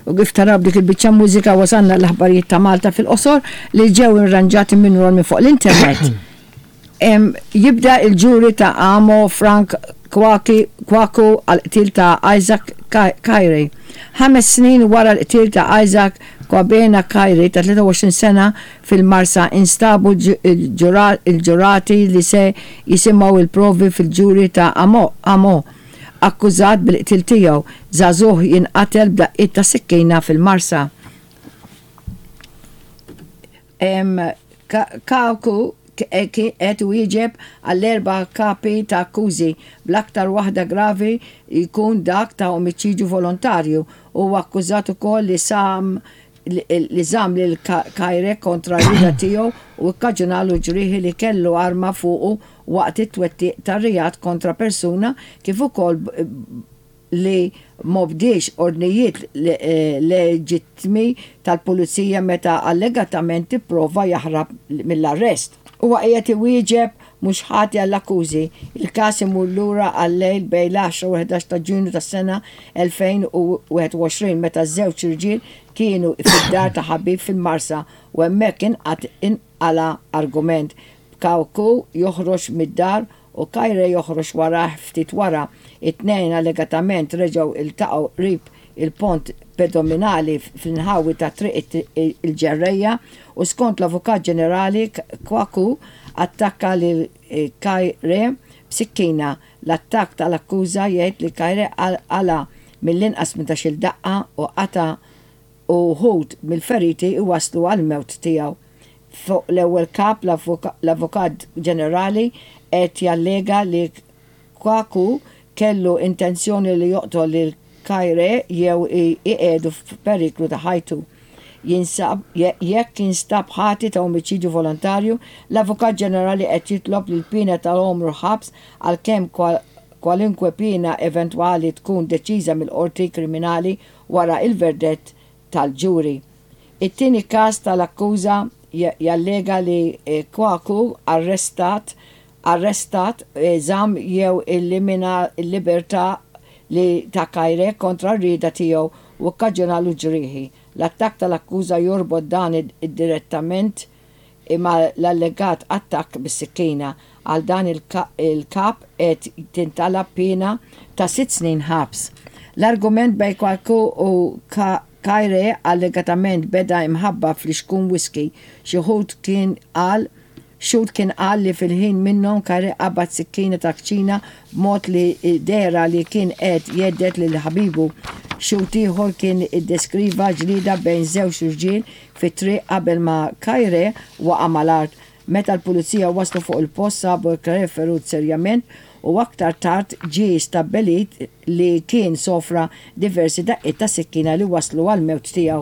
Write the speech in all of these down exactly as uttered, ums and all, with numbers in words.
U kif taraw dik il-biċċa mużika wasanna l-aħbarijiet ta' Malta fil-qosor li ġew irranġati minn minn fuq l-internet. Jibda il-ġuri ta' Amo Frank Kwaku għal-qtil ta' Isaac Kajri. Ħames snin wara l-qtil ta' Isaac Kwabena Kajri ta' tlieta u għoxrin sena fil-Marsa instabu il-ġurati li se jisimgħu il-provi fil-ġuri ta' Amo Amo akkużat bil-qtil tiegħu. Żagħżugħ jinqatel b'daqqiet ta' sikkina fil-Marsa. Kwaku qed wieġeb għall-erba' kapi ta' akkużi bl-aktar waħda gravi jkun dak ta' omiċidju volontarju u akkużat ukoll li sam li żamm lil Kajre kontra rida tiegħu u kkaġunalu ġrieħi li kellu arma fuqu waqt it-twettiq tar-rijat kontra persuna kif ukoll li mobdiex ordnijiet leġittimi tal-pulizija meta allegatament tipprova jaħrab mill-arrest. Huwa qiegħed iwieġeb mhux ħati għall-akkużi. Il-każ imur lura għal-lejl bejn l-għaxra u l-ħdax ta' Ġunju tas-sena elfejn u wieħed u għoxrin meta ż-żewġ irġiel kienu fid-dar ta' ħabib fil-Marsa u hemmhekk inqala argument. Kwaku joħroġ mid-dar u Kajre joħroġ warah ftit wara. It-tnejn allegatament reġgħu iltaqgħu qrib il-pont pedominali fil-nħawi ta' triq il-ġerreja u skont l-Avukat Ġenerali Kwaku attakka lil Kajre b'sikkina. L-attakk tal-akkuża jgħid li Kajre għala mill-inqas minn daqqa u qata u ħud mill-feriti iwasslu għal-mewt tiegħu. Fuq l-ewwel kap l-Avukat Ġenerali qed jallega li Kwaku kellu intenzjoni li joqtol lil Kajre jew iqiegħdu f'periklu ta' ħajtu. Jinsab jekk jinstab ħati ta' omiċidju volontarju, l-Avukat Ġenerali qed jitlob li l-pina tal-għomru ħabs għalkemm kwalinkwe pina eventwali tkun deċiża mill-qorti kriminali wara il-verdett tal-ġuri. It-tieni każ tal-akkuża jallega li Kwaku arrestat arrestat żamm jew illimina l-libertà li ta' Kajre kontra r-rieda tiegħu u kkaġunalu ġrieħi. L-attakk tal-akkuża jorbot dan id-direttament imma l-allegat attakk bis-sikkina. Għal dan il-kap qed tintalab pena ta' sitt snin ħabs. L-argument bejn Kwaku u Kajre allegatament beda imħabba fl-ixkun whisky. Xi ħud kien qal Xut kien qal li fil-ħin minnhom Kajre qabad sikkina ta' kċina b'mod li dera li kien qed jeddet lil ħabibu. Xut ieħor kien iddeskriva ġlida bejn żewġ irġiel fit-triq qabel ma Kajre waqa' mal-art. Meta l-pulizija waslu fuq il-post sabu Kajre ferut serjament u aktar tard ġie stabbelit li kien sofra diversi daqqiet ta' sikkina li waslu għal-mewt tiegħu.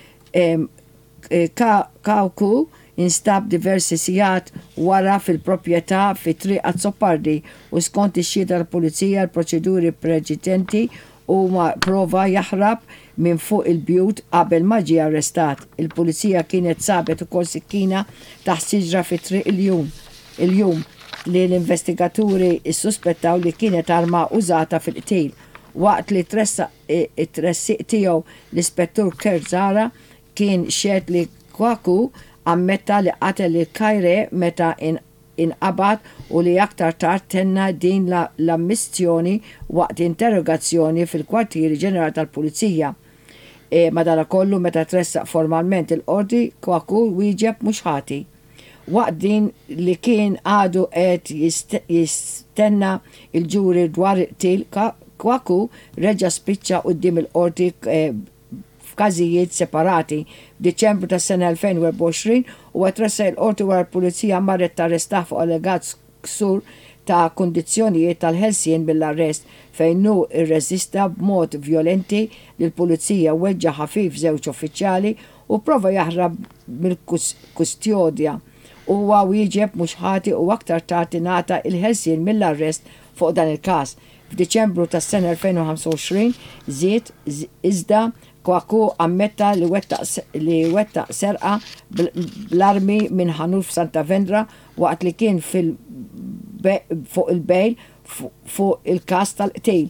Kwaku instab diversi sigħat wara fil-proprjetà fit-triq Azzopardi u skont ix-xhieda tal-pulizija l-proċeduri preċedenti huma prova jaħrab minn fuq il-bjut qabel ma ġie arrestat. Il-pulizija kienet sabet ukoll sikkina taħt siġra fit-triq il-jum il-jum li l-investigaturi ssuspettaw li kienet arma użata fil-qtil. Waqt li tressiq tiegħu l-ispettur Kerzara kien xed li Kwaku ammetta li qatel li Kajre meta inqabad u li aktar tard tenna din l-ammissjoni waqt interrogazzjoni fil-kwartieri ġenerali tal-Pulizija. E madanakollu meta tressaq formalment il-qorti Kwaku wieġeb mhux ħati. Waqt din li kien għadu qed jistenna il-ġuri dwar il-qtil Kwaku reġa' spiċċa quddiem il-qorti f'każijiet separati. F'Diċembru tas-sena elfejn u erba' u għoxrin u għatressa l-qorti wara l-pulizija marret tarrestaħ fuq allegat ksur ta' kundizzjonijiet tal-ħelsien bil-arrest fejn hu irreżista b'mod violenti li l-pulizija weġġa' ħafif żewġ uffiċjali u prova jaħrab mill-kustjodja. Huwa wieġeb mhux ħati u aktar tard ingħata il-ħelsien mill-arrest fuq dan il-każ. F'Diċembru tas-sena elfejn u ħamsa u għoxrin żied iżda Kwaku ammetta li wettaq serqa bl-armi minn ħanur f'Santa Vendra waqt li kien fuq il-bejl fuq il-każ tal-qtil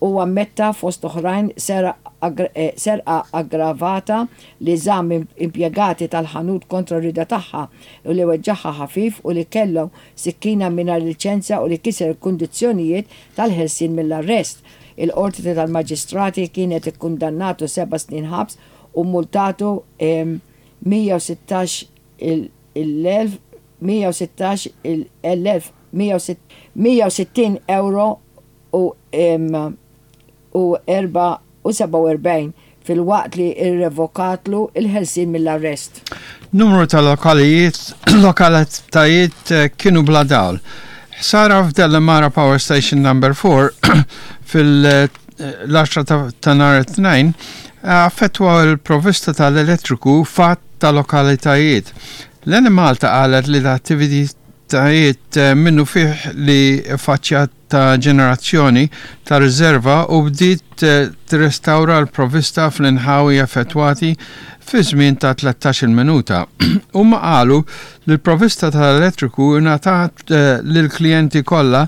u ammetta fost oħrajn serqa aggravata li żamm impjegati tal-ħanut kontra rida tagħha u li weġġaħħa ħafif u li kellu sikkina mingħajr liċenzja u li kiser il-kundizzjonijiet tal-ħelsien mill-arrest. Il-qorti tal-maġistrati kienet ikkundannatu seba' snin ħabs u multatu mija u sittax il-elf mija u sittax il-elf mija u sittin euro u u erba u seba' u erbgħin fil-waqt li irrevokatlu il-ħelsien mill-arrest. Numru ta' lokalijiet lokalitajiet kienu bla dawl. Ħsara f'Dellamara Power Station number four fil-10 ta' nhar it-tnejn affettwa l-provvista tal-elettriku fatt ta' lokalitajiet. L-Eni Malta qalet li l-attivitajiet minnu fih li faċċjat ta' ġenerazzjoni ta' riserva u bdiet tirrestawra l-provvista fl-inħawi affettwati fi żmien ta' tlettax-il minuta. Huma qalu li l-provvista tal-elettriku ngħatat lill-klijenti kollha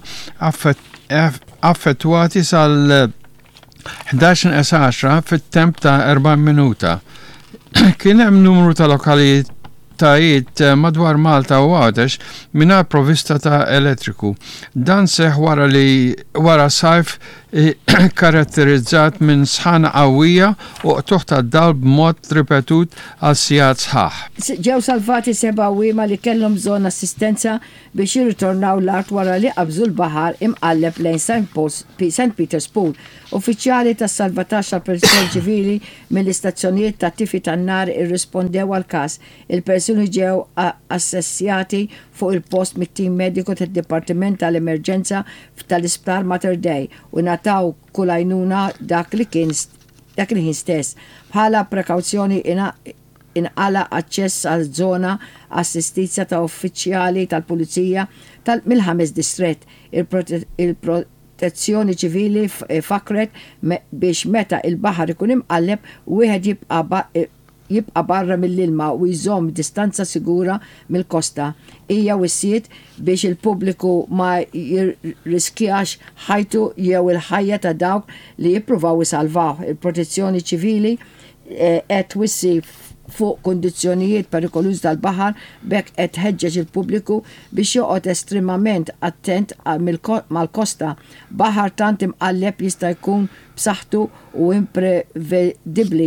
affettwati sal ħdax għaxra fit-temp ta' erba' minuta. Kien hemm numru ta' lokalijiet tajiet madwar Malta u Għadex mingħajr provvista ta' elettriku. Dan seħ wara li wara sajf karatterizzat minn sħana qawwija u qtuħ tad-dawl b'mod ripetut għal sigħat sħaħ. Ġew salvati seba' wima li kellhom bżonn assistenza biex jirritornaw l-art wara li qabżu l-baħar imqalleb lejn Saint Petersburg. Uffiċjali tas-salvataġġ tal-persuni ċivili mill-istazzjonijiet ta' tifi tan-nar irrispondew għall-każ. Il-persuni ġew assessjati fuq il-post mit-tim mediku tad-Dipartiment tal-Emerġenza tal-Isptar Mater Dei u nataw kull għajnuna dak li kien dak li kien stess. Bħala prekawzjoni inqala aċċess għal żona assistizja ta' uffiċjali tal-Pulizija mill-ħames distrett. Il-protezzjoni ċivili fakret biex meta il-baħar ikun imqalleb wieħed jibqa' jibqa' barra mill-ilma u jżomm distanza sigura mill-kosta. Hija wissiet biex il-pubbliku ma jirriskjax ħajtu jew il-ħajja ta' dawk li jippruvaw isalvaw. Il-protezzjoni ċivili qed wissi fuq kondizzjonijiet perikolużi tal-baħar bekk qed ħeġġeġ il-pubbliku biex joqgħod estremament attent mal-kosta. Baħar tant imqalleb jista' jkun b'saħħtu u imprevedibbli.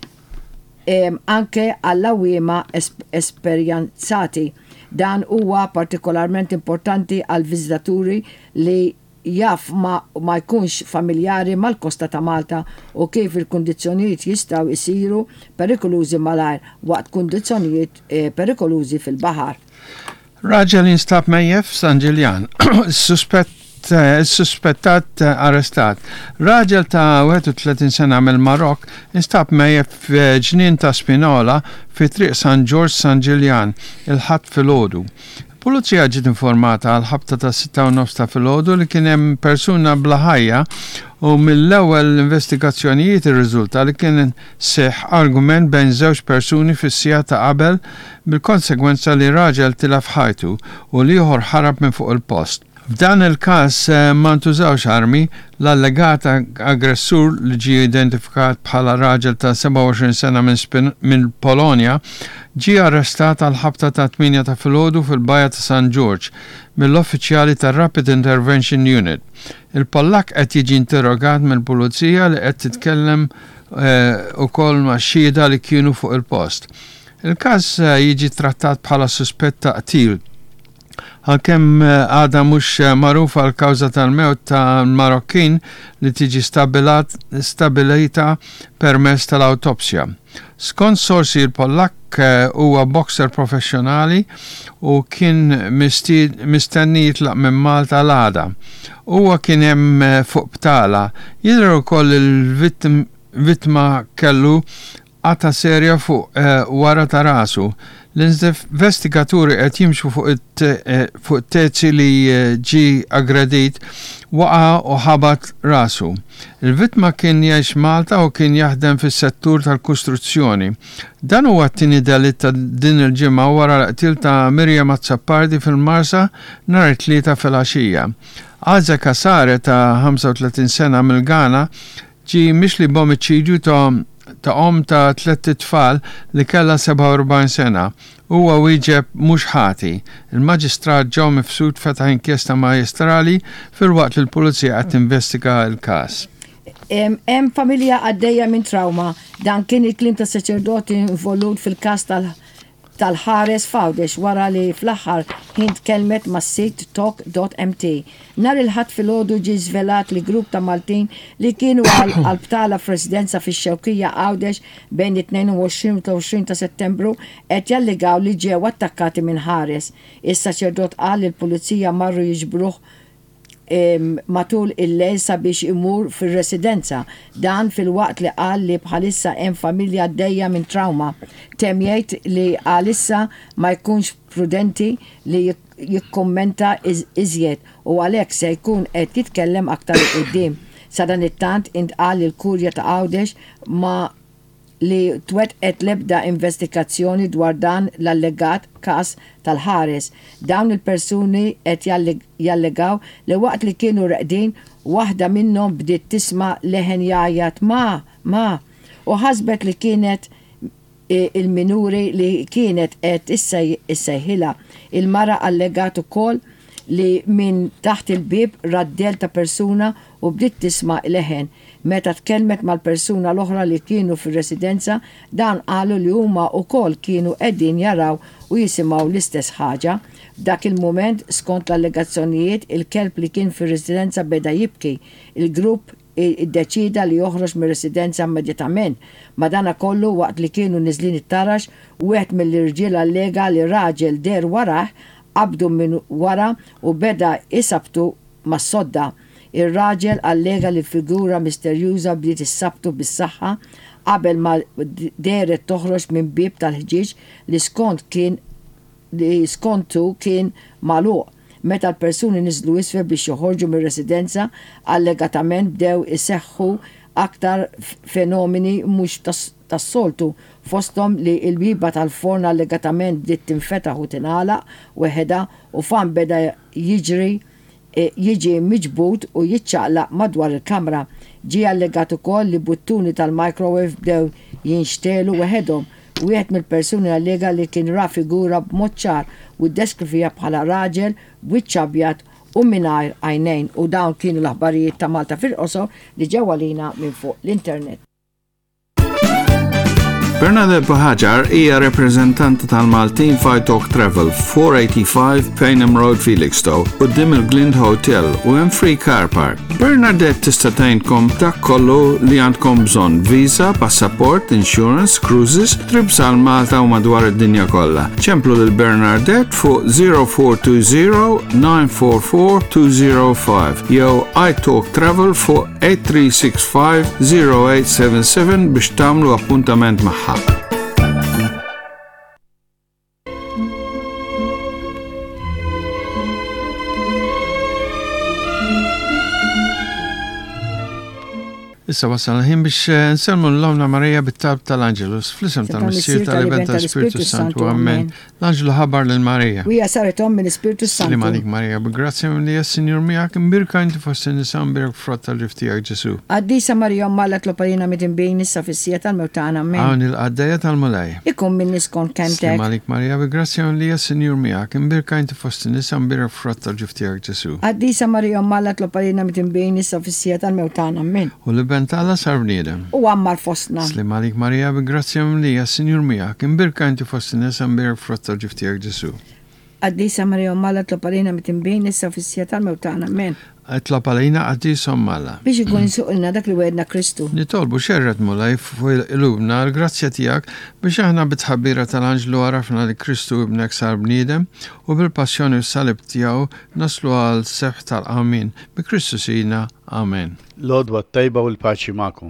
Um, anke għall-awwiema esperjanzati. Dan huwa partikolarment importanti għal viżitaturi li jaf ma, ma jkunx familjari mal-kosta ta' Malta u kif il-kundizzjonijiet jistgħu jsiru perikolużi malajr waqt kundizzjonijiet eh, perikolużi fil-baħar. Raġel jinstab mejjef San Ġiljan. Suspett suspettat arrestat. Raġel ta' wieħed u tletin sena mill-Marokk instab mejjef f'ġnien ta' Spinola fi triq San George San Ġiljan il-ħadd filgħodu. Pulizija ġiet informata għal ħabta ta' sitta u nofs ta' filgħodu li kien hemm persuna bla ħajja u mill-ewwel investigazzjonijiet irriżulta li kien seħħ argument bejn żewġ persuni fis-sija ta' qabel bil-konsegwenza li raġel tilef ħajtu u li ieħor ħarab minn fuq il-post. F'dan il-każ ma ntużawx armi, l-allegata aggressur li ġie identifikat bħala raġel ta' seba' u għoxrin sena minn Polonja ġie arrestat għal ħabta ta' tminja ta' filgħodu fil-bajja ta' San George mill-uffiċjali tar Rapid Intervention Unit. Il-Pollak qed jiġi interrogat mill-pulizija li qed titkellem ukoll ma' xhieda li kienu fuq il-post. Il-każ jiġi trattat bħala suspett ta' qtil. Għalkemm għada mhux magħrufa l-kawża tal-mewt tal-Marokkin li tiġi stabilita permezz tal-awtopsja. Skont sorsi l-Pollak huwa boxer professjonali u kien mistenni jitlaq minn Malta l-għada. Huwa kien hemm fuq btala. Jidher ukoll il-vittma kellu għata serja fuq wara ta' rasu. L-investigaturi qed jimxu fuq it-tezzi li ġi aggredit waqa' u ħabat rasu. Il-vittma kien jgħix Malta u kien jaħdem fis-settur tal-kostruzzjoni. Dan huwa t-tieni delitt ta' din il-ġimgħa wara l-qtil ta' Mirjam Azzapardi fil-Marsa nhar it-tlieta filgħaxija. Għaża Kasare ta' ħamsa u tletin sena mill-Ghana ġi mixli b'omiċidju ta' ta' om ta' tliet tfal li kellha seba' u erbgħin sena. Huwa wieġeb mhux ħati. Il-Maġistrat ġew mifsud fetaħ inkjesta maġistrali filwaqt li l-Pulizija qed tinvestiga l-każ. Hemm familja għaddejja minn trauma. Dan kien il-klim ta' saċerdoti involut fil-każ tal- tal-ħares Fawdex wara li fl-aħħar ħin tkellmet ma' sit talk dot m t. Nar il-ħadd filgħodu ġie żvelat li grupp ta' Maltin li kienu għall-btala f'residenza fix-Xewkija Għawdex bejn it-tnejn u għoxrin u għoxrin ta' Settembru qed jallegaw li ġew attakkati minn ħares. Is-saċerdot qal li l-pulizija marru jiġbruh matul il-lejl sabiex imur fil-residenza. Dan fil-waqt li qal li bħalissa hemm familja għaddejja minn trauma. Tem jgħid li għalissa ma jkunx prudenti li jikkommenta iżjed u għalhekk se jkun qed jitkellem aktar quddiem. Sadan it-tant intqal il-Kurja ta' Għawdex ma li twettqet l-ebda investigazzjoni dwar dan l-allegat każ tal-ħares. Dawn il-persuni qed jallegaw li waqt li kienu reqdin waħda minnhom bdiet tisma' leħen jgħajjat ma ma u ħasbet li kienet il-minuri li kienet qed issejħilha. Il-mara allegat ukoll li minn taħt il-bib raddel ta' persuna u bdiet tisma' leħen. Meta tkellmet mal-persuna l-oħra li kienu fir-residenza, dan qalu li huma wkoll kienu qegħdin jaraw u jisimgħu l-istess ħaġa. F'dak il-mument, skont l-allegazzjonijiet, il-kelb li kien fir-residenza beda jibki. Il-grupp iddeċida li joħroġ mir-residenza immedjatament. Madana kollu waqt li kienu niżlin it-tarax, wieħed mill-irġiel allega li raġel der warah qabdu minn wara u beda isabtu mas-sodda. Ir-raġel allega li l-figura misterjuża bdiet issabtu bis-saħħa qabel ma deret toħroġ minn bib tal-ħġieġ li skont kien li skontu kien magħluq. Meta l-persuni niżlu isfel biex joħorġu mir-residenza, allegatament bdew iseħħu aktar fenomeni mhux tas-soltu fosthom li l-biba tal-forn allegatament bdiet tinfetaħ u tingħalaq weħeda u fan beda jiġri jiġi miġbut u jiċċaqlaq madwar il-kamra. Ġie allegat ukoll li buttuni tal-microwave bdew jinxtelu weħedhom. Wieħed mill-persuni allega li kien ra figura b'mod ċar u ddeskrivija bħala raġel b'wiċċ abjad u mingħajr għajnejn u dawn kienu l-aħbarijiet ta' Malta fil-qosor li ġew għalina minn fuq l-internet. Bernadette Bahajar hija rappreżentanta tal-Maltin Fightalk Travel four eighty-five Paynham Road, Felixstowe, quddiem il-Glint Hotel u hemm free car park. Bernadette tista' tgħinkom dak kollu li għandkom bżonn: visa, passaport, insurance, cruises, trips għal Malta u madwar id-dinja kollha. Ċemplu lil Bernadette fuq zero four two zero nine four four two zero five jew iTalk Travel fuq eight three six five zero eight seven seven biex tagħmlu appuntament magħha. Issa wasal ħin biex nselmu l-Lowna Marija bit-talb tal-Angelus fl-isem tal-Missier tal-Event tal-Spiritu Santu. Amen. L-Anġelu ħabar lil-Marija. U hija saret omm mill-Spiritu Santu. Slim għalik Marija, b'grazzja li s-Sinjur miegħek imbirka inti fost in-nisa imbirk frott tal-ġif tiegħek Ġesu. Qaddisa Marija Ommallek Lopalina mitinbejn issa fis-sija tal-Mewtana. Amen. Hawn il-qaddejja tal-Mulej. Ikun min niskon kemtek. Slim għalik Marija, b'grazzja li s-Sinjur miegħek imbirka inti fost in-nisa imbirk frott tal-ġif tiegħek Ġesu. Qaddisa Marija Ommallek Lopalina mitinbejn issa fis-sija tal-Mewtana. Amen. U l-bentala sar bniedem. U għammar fostna. Slim għalik Marija, b'grazzja li s-Sinjur miegħek imbirka inti fost in-nisa imbirk frott tal-ġif tiegħek Ġesu. Qaddisa Marija Ommallek Lopalina mitinbejn issa fis-sija tal-Mewtana. Amen. Etlop għalina għaddis Ommalla. Biex ikun suqilna dak li wedna Kristu. Nitolbu xerret mulaj fuq il-lubna l-grazzja tijak biex aħna bitħabbira tal-Anġlu għarafna li Kristu ibnek sar bniedem u bil-passjoni u salib tijaw naslu għal seħ tal-Amin. Bi Kristu sina. Amen. Lodwa tajba u l-paċi ma'kom.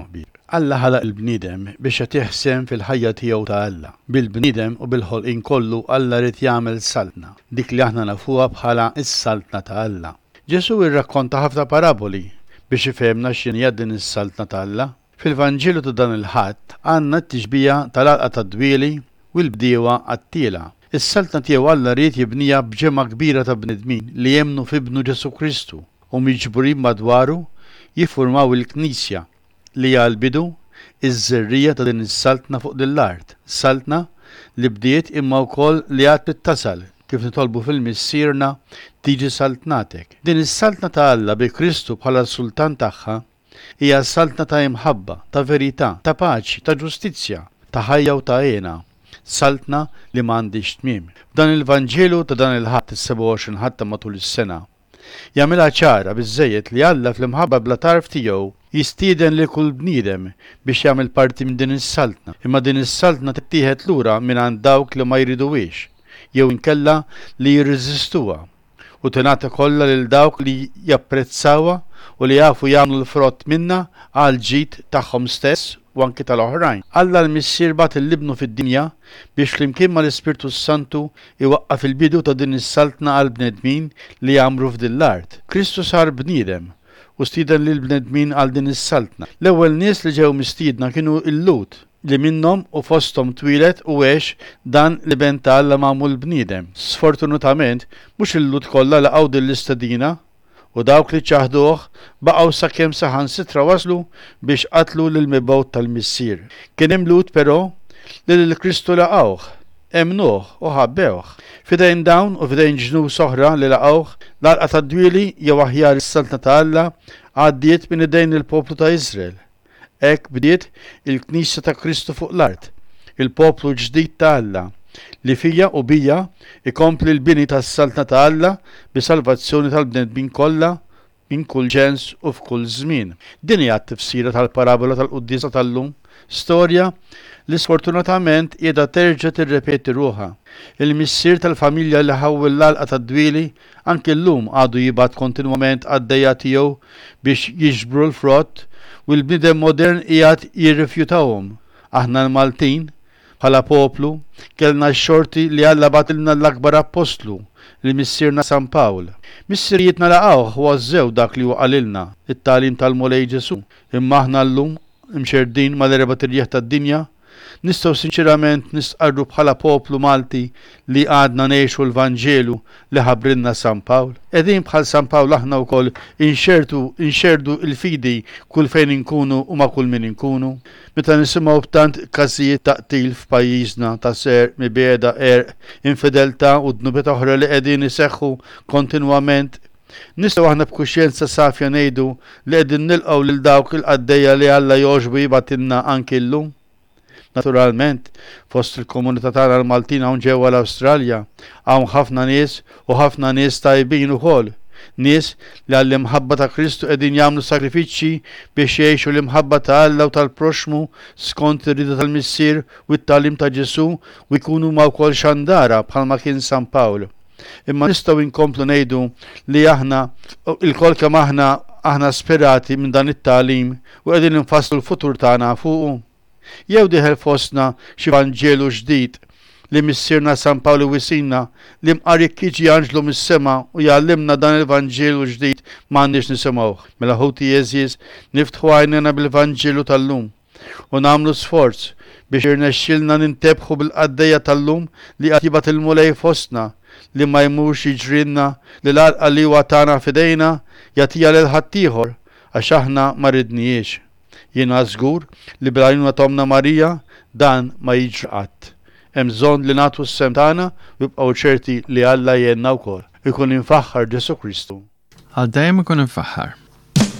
Alla ħalaq il-bniedem biex jatiħsem fil-ħajja tiegħu ta' Alla. Bil-bniedem u bil-ħolqien kollu Alla rid jagħmel saltna, dik li aħna nafuha bħala is-saltna ta' Alla. Ġesu irrakkonta ħafna paraboli biex ifhemna x'inhi din is-saltna ta' Alla. Fil-Vanġilu ta' dan il-ħadd għandna t-tixbija tal-għalqa tad-dwieli u l-bdiewa għat-tiela. Is-saltna tiegħu Alla rid jibnija b'ġemma kbira ta' bnedmin li jemmnu f'ibnu Ġesu Kristu u miġburin madwaru jiffurmaw il-Knisja li hija l-bidu iż-żerrija ta' din is-saltna fuq din l-art. Saltna li bdiet imma wkoll li għad tittasal kif nitolbu fil-missierna tiġi saltnatek. Din is-saltna ta' Alla bi Kristu bħala sultan tagħha hija saltna ta' imħabba, ta' verità, ta' paċi, ta' ġustizzja, ta' ħajja u ta' għena. Saltna li m'għandix tmiem. F'dan il-Vanġielu ta' dan il-ħadd is-seba' u għoxrin ħadd matul is-sena jagħmilha ċara biżżejjed li Alla fl-imħabba bla tarf tiegħu jistieden li kull bniedem biex jagħmel parti minn din is-saltna. Imma din is-saltna tittieħed lura mingħand dawk li ma jriduwiex jew inkella li jirreżistuha u tingħata kollha lil dawk li japprezzawha u li jafu jagħmlu l-frott minnha għal ġid tagħhom stess u anki tal-oħrajn. Alla l-missier bat il-libnu fid-dinja biex flimkien ma l-Ispirtu Santu iwaqqaf il-bidu ta' din is-saltna għal bnedmin li jagħmlu f'din l-art. Kristu sar bniedem u stieden lil bnedmin għal din is-saltna. L-ewwel nies li ġew mistiedna kienu il-Lut li minnhom u fosthom twilet u għex dan li benta Alla magħmul bniedem. Sfortunatament mhux il-Lut kollha laqgħu din l-istedina u dawk li ċaħduh baqgħu sakemm saħansitra waslu biex qatlu lil mibgħut tal-missier. Kien hemm Lut però li l-Kristu laqgħuh, emnuh u ħabbewh. Fidejn dawn u fidejn ġnus oħra li laqgħuh l-għalqa tad-dwieli jew aħjar is-saltna ta' Alla għaddiet minn idejn il-poplu ta' Iżrael. Hekk bdiet il-Knisja ta' Kristu fuq l-art, il-poplu ġdid ta' Alla li fija u bija ikompli l-bini tas-saltna ta' Alla bi salvazzjoni tal-bnedmin kollha minn kull ġens u f'kull żmien. Din hija t-tifsira tal-parabola tal-Qudiesa tal-lum, storja li sfortunatament qiegħda terġa' tirrepeti ruħha. Il-missier tal-familja li ħawwel l-għalqa tad-dwieli anke llum għadu jibgħat kontinwament għaddejja tiegħu biex jiġbru l-frott u l-bniedem modern qiegħed jirrifjutawhom. Aħna l-Maltin bħala poplu kellna x-xorti li Alla batilna l-akbar apostlu li missierna San Pawl. Missirietna laqgħuh u għazzew dak li għalilna it-tagħlim tal-Mulej Ġesu. Imma aħna llum imxerdin mal-erba' tirjieħ tad-dinja nistgħu sinċerament nistqarru bħala poplu Malti li għadna ngħixu l-Vanġelu li ħabbrilna San Pawl. Qegħdin bħal San Pawl aħna wkoll inxertu inxerdu l-fidi kull fejn inkunu u ma' kull min inkunu. Meta nisimgħu b'tant każijiet taqtil f'pajjiżna ta' ser, mibeda, erq, infideltà u dnubiet oħra li qegħdin iseħħu kontinwament, nistgħu aħna b'kuxjenza safja ngħidu li qegħdin nilqgħu lil dawk il-qaddejja li Alla jogħġbu jibgħatilna anke llum. Naturalment, fost il-komunità tagħna l-Maltin hawn ġewwa l-Awstralja hawn ħafna nies u ħafna nies tajbin ukoll. Nies li għall-imħabba ta' Kristu qegħdin jagħmlu sakrifiċċji biex jgħixu l-imħabba ta' Alla u tal-proxmu skont ir-rida tal-missier u t-tagħlim ta' Ġesu u jkunu ma' wkoll xandara bħalma kien San Pawl. Imma nistgħu inkomplu ngħidu li aħna il-kol kemm aħna aħna sperati minn dan it-tagħlim u qegħdin infasslu l-futur tagħna fuqu. Jew diħel fostna xi Vanġelu ġdid li missierna San Pawl wisinna li mqarrik jiġi anġlu mis-sema u jgħallimna dan il-Vanġelu ġdid m'għandniex nisimgħuh. Mela ħuti jeżiż niftħu għajnena bil-Vanġelu tal-lum u nagħmlu sforz biex irnexxilna nintebħu bil-qaddejja tal-lum li qed jibgħat il-Mulej fostna li ma jmurx jiġrilna li l-għalqa li huwa tagħna f'idejna jagħtiha lil ħaddieħor għax aħna ma ridniex. Jiena żgur li bil-għajnuna Tomna Marija dan ma jiġri qatt. Hemm bżonn li nagħtu s-sem tagħna u jibqgħu ċerti li Alla jgħinna wkoll. Ikun infaħħar Ġesu Kristu. Għal dejjem ikun infaħħar.